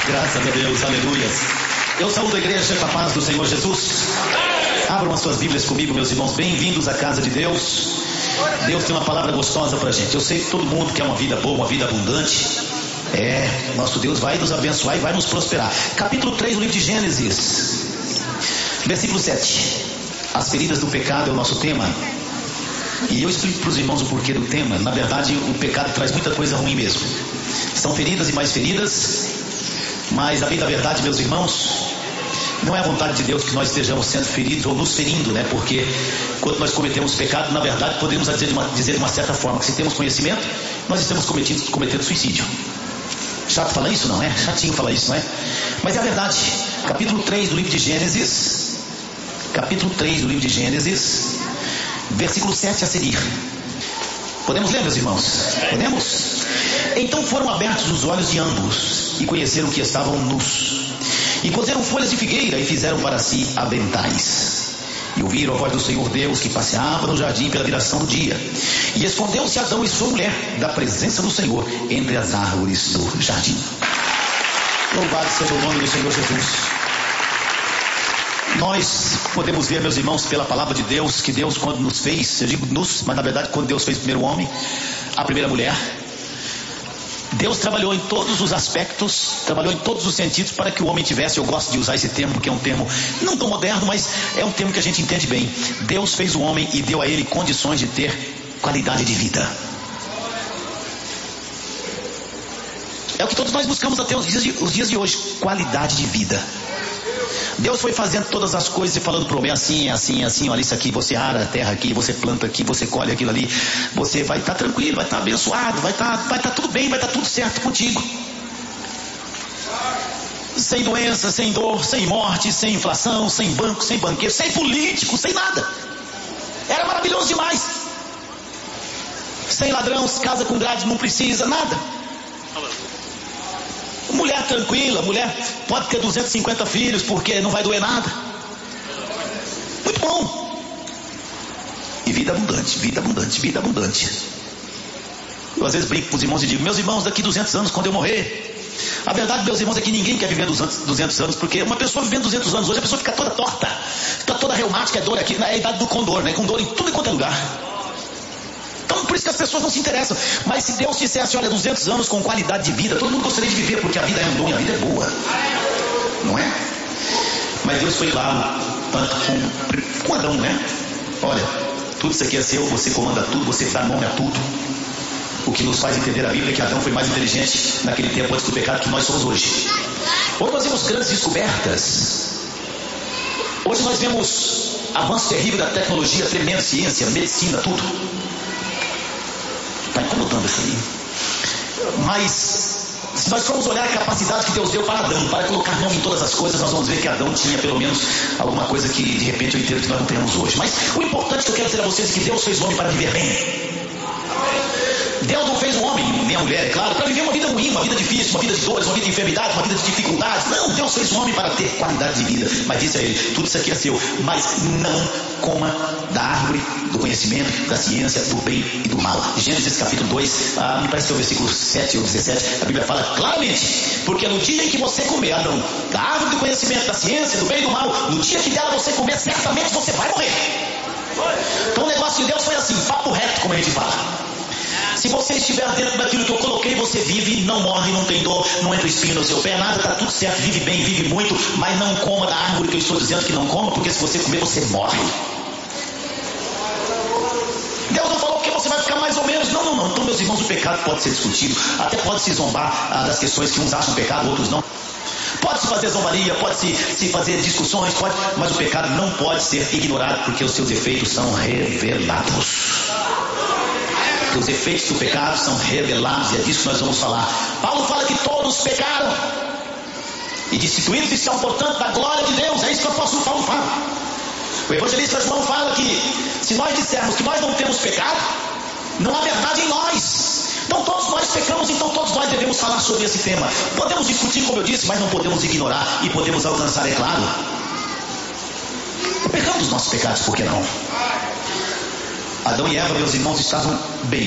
Graças a Deus, aleluia. Eu saúdo a igreja com a paz do Senhor Jesus. Abram as suas Bíblias comigo, meus irmãos. Bem-vindos à casa de Deus. Deus tem uma palavra gostosa pra gente. Eu sei que todo mundo quer uma vida boa, uma vida abundante. Nosso Deus vai nos abençoar e vai nos prosperar. Capítulo 3 do livro de Gênesis, versículo 7. As feridas do pecado é o nosso tema. E eu explico para os irmãos o porquê do tema. Na verdade, o pecado traz muita coisa ruim mesmo. São feridas e mais feridas. Mas a bem da verdade, meus irmãos, não é a vontade de Deus que nós estejamos sendo feridos ou nos ferindo, né? Porque quando nós cometemos pecado, na verdade, podemos dizer de uma certa forma que se temos conhecimento, nós estamos cometendo suicídio. Chato falar isso, não é? Chatinho falar isso, não é? Mas é a verdade. Capítulo 3 do livro de Gênesis. Capítulo 3 do livro de Gênesis, versículo 7 a seguir. Podemos ler, meus irmãos? Podemos? Então foram abertos os olhos de ambos e conheceram que estavam nus. E coseram folhas de figueira e fizeram para si aventais. E ouviram a voz do Senhor Deus que passeava no jardim pela viração do dia. E escondeu-se Adão e sua mulher da presença do Senhor entre as árvores do jardim. Louvado seja o nome do Senhor Jesus. Nós podemos ver, meus irmãos, pela palavra de Deus, que Deus, quando nos fez, eu digo nos, mas na verdade quando Deus fez o primeiro homem, a primeira mulher, Deus trabalhou em todos os aspectos, trabalhou em todos os sentidos para que o homem tivesse, eu gosto de usar esse termo porque é um termo não tão moderno, mas é um termo que a gente entende bem. Deus fez o homem e deu a ele condições de ter qualidade de vida. É o que todos nós buscamos até os dias de hoje, qualidade de vida. Deus foi fazendo todas as coisas e falando para o homem assim, olha isso aqui, você ara a terra aqui, você planta aqui, você colhe aquilo ali, você vai estar tranquilo, vai estar abençoado, vai estar tudo bem, vai estar tudo certo contigo. Sem doença, sem dor, sem morte, sem inflação, sem banco, sem banqueiro, sem político, sem nada. Era maravilhoso demais. Sem ladrão, casa com grade, não precisa, nada. Mulher tranquila, mulher pode ter 250 filhos porque não vai doer nada. Muito bom. E vida abundante, vida abundante, vida abundante. Eu às vezes brinco com os irmãos e digo, meus irmãos, daqui 200 anos quando eu morrer, a verdade, meus irmãos, é que ninguém quer viver 200 anos, porque uma pessoa vivendo 200 anos hoje, a pessoa fica toda torta, fica toda reumática, é dor aqui, é a idade do condor, né? Com dor em tudo e quanto é lugar. Então por isso que as pessoas não se interessam. Mas se Deus dissesse, olha, 200 anos com qualidade de vida, todo mundo gostaria de viver, porque a vida é um dom e a vida é boa, não é? Mas Deus foi claro, tanto com Adão, né? Olha, tudo isso aqui é seu, você comanda tudo, você dá nome a tudo. O que nos faz entender a Bíblia é que Adão foi mais inteligente naquele tempo antes do pecado que nós somos hoje. Hoje nós vemos grandes descobertas. Hoje nós vemos avanço terrível da tecnologia, tremenda ciência, medicina, tudo. Está incomodando isso aí. Mas se nós formos olhar a capacidade que Deus deu para Adão, para colocar nome em todas as coisas, nós vamos ver que Adão tinha pelo menos alguma coisa que de repente eu entendo que nós não temos hoje. Mas o importante que eu quero dizer a vocês é que Deus fez o homem para viver bem. Deus não fez o homem, nem a mulher, é claro, para viver uma vida ruim, uma vida difícil, uma vida de dores, uma vida de enfermidade, uma vida de dificuldades. Não, Deus fez o homem para ter qualidade de vida. Mas disse a ele, tudo isso aqui é seu, mas não coma da árvore do conhecimento, da ciência, do bem e do mal. Gênesis capítulo 2, me parece que é o versículo 7 ou 17, a Bíblia fala claramente, porque no dia em que você comer, Adão, da árvore do conhecimento, da ciência, do bem e do mal, no dia que dela você comer, certamente você vai morrer. Então o negócio de Deus foi assim, papo reto, como a gente fala. Se você estiver dentro daquilo que eu coloquei, você vive, não morre, não tem dor, não entra espinho no seu pé, nada, está tudo certo, vive bem, vive muito, mas não coma da árvore que eu estou dizendo que não coma, porque se você comer, você morre. Deus não falou que você vai ficar mais ou menos, não. Então, meus irmãos, o pecado pode ser discutido, até pode se zombar das questões que uns acham pecado, outros não. Pode-se fazer zombaria, pode-se fazer discussões, mas o pecado não pode ser ignorado, porque os seus efeitos são revelados. Os efeitos do pecado são revelados, e é disso que nós vamos falar. Paulo fala que todos pecaram e destituídos estão, portanto, da glória de Deus. É isso que o apóstolo Paulo fala. O evangelista João fala que se nós dissermos que nós não temos pecado, não há verdade em nós. Então todos nós pecamos, então todos nós devemos falar sobre esse tema. Podemos discutir, como eu disse, mas não podemos ignorar, e podemos alcançar, é claro, o perdão dos nossos pecados, por que não? Adão e Eva, meus irmãos, estavam bem.